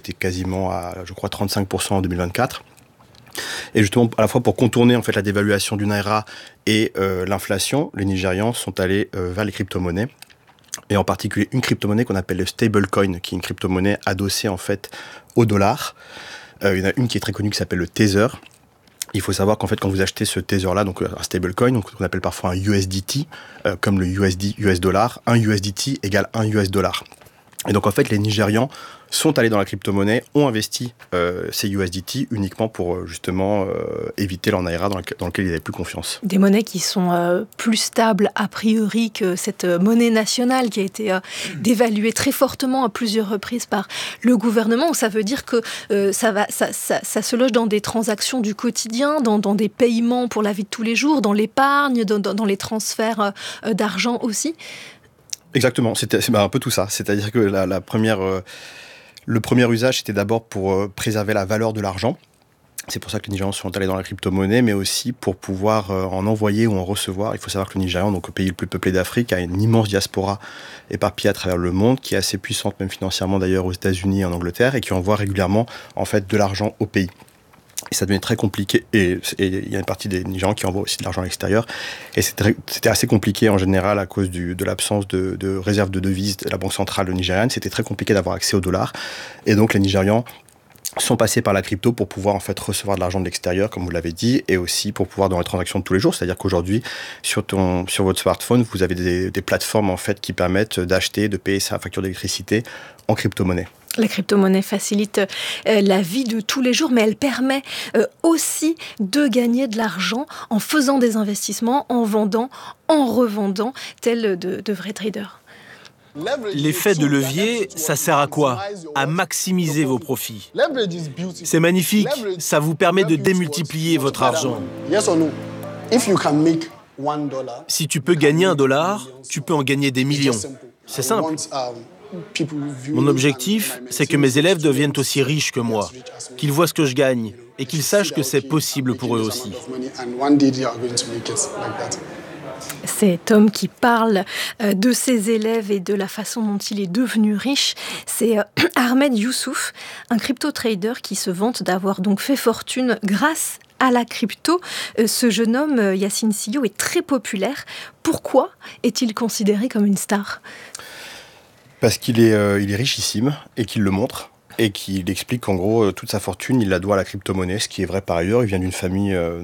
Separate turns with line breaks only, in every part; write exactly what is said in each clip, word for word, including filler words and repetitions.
était quasiment à, je crois, trente-cinq pour cent en deux mille vingt-quatre. Et justement, à la fois pour contourner en fait la dévaluation du naira et euh, l'inflation, les Nigérians sont allés euh, vers les crypto-monnaies. Et en particulier une crypto-monnaie qu'on appelle le stablecoin, qui est une crypto-monnaie adossée en fait au dollar. Euh, il y en a une qui est très connue qui s'appelle le Tether. Il faut savoir qu'en fait, quand vous achetez ce Tether-là, donc un stablecoin, donc qu'on appelle parfois un U S D T, euh, comme le U S D, U S dollar, un U S D T égale un U S dollar. Et donc en fait, les Nigérians sont allés dans la crypto-monnaie, ont investi euh, ces U S D T uniquement pour euh, justement euh, éviter leur naira dans, le, dans lequel ils n'avaient plus confiance.
Des monnaies qui sont euh, plus stables a priori que cette monnaie nationale qui a été euh, dévaluée très fortement à plusieurs reprises par le gouvernement. Ça veut dire que euh, ça, va, ça, ça, ça se loge dans des transactions du quotidien, dans, dans des paiements pour la vie de tous les jours, dans l'épargne, dans, dans, dans les transferts euh, d'argent aussi.
Exactement, c'était, c'est un peu tout ça. C'est-à-dire que la, la première, euh, le premier usage, c'était d'abord pour euh, préserver la valeur de l'argent. C'est pour ça que les Nigérians sont allés dans la crypto-monnaie, mais aussi pour pouvoir euh, en envoyer ou en recevoir. Il faut savoir que le Nigeria, donc le pays le plus peuplé d'Afrique, a une immense diaspora éparpillée à travers le monde, qui est assez puissante, même financièrement d'ailleurs, aux États-Unis et en Angleterre, et qui envoie régulièrement en fait de l'argent au pays. Et ça devenait très compliqué, et il y a une partie des Nigérians qui envoient aussi de l'argent à l'extérieur, et c'était, c'était assez compliqué en général à cause du, de l'absence de, de réserve de devises de la banque centrale nigériane. C'était très compliqué d'avoir accès au dollar, et donc les Nigérians sont passés par la crypto pour pouvoir en fait recevoir de l'argent de l'extérieur, comme vous l'avez dit, et aussi pour pouvoir dans les transactions de tous les jours. C'est-à-dire qu'aujourd'hui, sur, ton, sur votre smartphone, vous avez des, des plateformes en fait qui permettent d'acheter, de payer sa facture d'électricité en crypto-monnaie.
La crypto-monnaie facilite euh, la vie de tous les jours, mais elle permet euh, aussi de gagner de l'argent en faisant des investissements, en vendant, en revendant, tels de, de vrais traders.
L'effet de levier, ça sert à quoi? À maximiser vos profits. C'est magnifique, ça vous permet de démultiplier votre argent. Si tu peux gagner un dollar, tu peux en gagner des millions. C'est simple. Mon objectif, c'est que mes élèves deviennent aussi riches que moi, qu'ils voient ce que je gagne et qu'ils sachent que c'est possible pour eux aussi.
C'est Tom qui parle de ses élèves et de la façon dont il est devenu riche. C'est Ahmed Youssouf, un crypto-trader qui se vante d'avoir donc fait fortune grâce à la crypto. Ce jeune homme, Yacine Sillot, est très populaire. Pourquoi est-il considéré comme une star ?
Parce qu'il est, euh, il est richissime et qu'il le montre. Et qu'il explique qu'en gros, euh, toute sa fortune, il la doit à la crypto-monnaie, ce qui est vrai par ailleurs. Il vient d'une famille euh,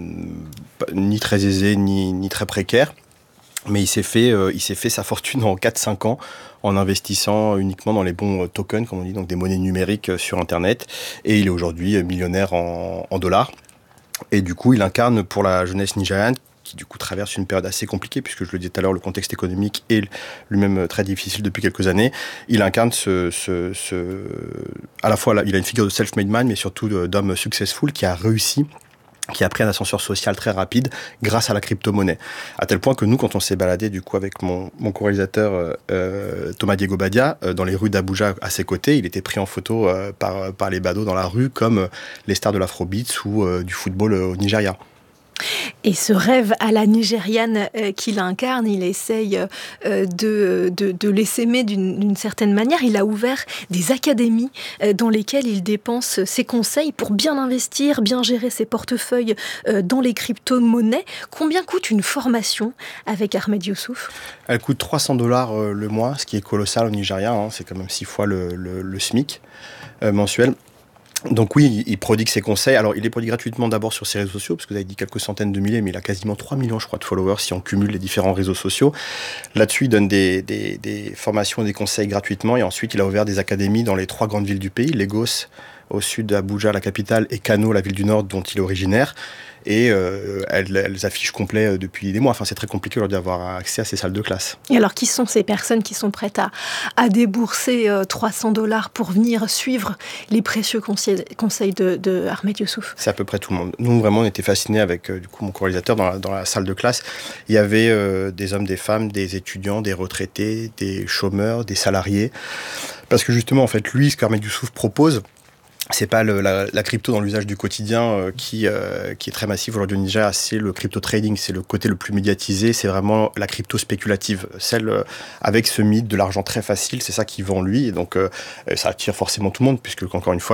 ni très aisée, ni, ni très précaire. Mais il s'est fait, euh, il s'est fait sa fortune en quatre à cinq ans en investissant uniquement dans les bons tokens, comme on dit, donc des monnaies numériques euh, sur Internet. Et il est aujourd'hui millionnaire en, en dollars. Et du coup, il incarne pour la jeunesse nigériane, qui du coup traverse une période assez compliquée, puisque je le disais tout à l'heure, le contexte économique est lui-même très difficile depuis quelques années. Il incarne ce, ce, ce... à la fois, il a une figure de self-made man, mais surtout d'homme successful qui a réussi, qui a pris un ascenseur social très rapide grâce à la crypto-monnaie. À tel point que nous, quand on s'est baladé du coup avec mon, mon co-réalisateur euh, Thomas Diego Badia, euh, dans les rues d'Abuja à ses côtés, il était pris en photo euh, par, par les badauds dans la rue, comme euh, les stars de l'afrobeats ou euh, du football euh, au Nigeria.
Et ce rêve à la nigériane euh, qu'il incarne, il essaye euh, de, de, de les s'aimer d'une, d'une certaine manière. Il a ouvert des académies euh, dans lesquelles il dépense ses conseils pour bien investir, bien gérer ses portefeuilles euh, dans les crypto-monnaies. Combien coûte une formation avec Ahmed Youssouf ?
Elle coûte trois cents dollars euh, le mois, ce qui est colossal au Nigeria. Hein, c'est quand même six fois le, le, le SMIC euh, mensuel. Donc oui, il prodigue ses conseils. Alors, il les prodigue gratuitement d'abord sur ses réseaux sociaux, parce que vous avez dit quelques centaines de milliers, mais il a quasiment trois millions, je crois, de followers si on cumule les différents réseaux sociaux. Là-dessus, il donne des, des, des formations et des conseils gratuitement. Et ensuite, il a ouvert des académies dans les trois grandes villes du pays, Lagos, au sud d'Abuja, la capitale, et Kano, la ville du Nord, dont il est originaire. Et euh, elles, elles affichent complet depuis des mois. Enfin, c'est très compliqué aujourd'hui d'avoir accès à ces salles de classe.
Et alors, qui sont ces personnes qui sont prêtes à, à débourser euh, trois cents dollars pour venir suivre les précieux conseils, conseils de, de Ahmed Youssouf ?
C'est à peu près tout le monde. Nous, vraiment, on était fascinés avec euh, du coup, mon co-réalisateur dans la, dans la salle de classe. Il y avait euh, des hommes, des femmes, des étudiants, des retraités, des chômeurs, des salariés. Parce que justement, en fait, lui, ce qu'Ahmed Youssouf propose, c'est pas le, la, la crypto dans l'usage du quotidien euh, qui, euh, qui est très massif aujourd'hui au Nigeria, c'est le crypto trading, c'est le côté le plus médiatisé, c'est vraiment la crypto spéculative, celle euh, avec ce mythe de l'argent très facile, c'est ça qui vend lui, et donc euh, ça attire forcément tout le monde, puisque encore une fois,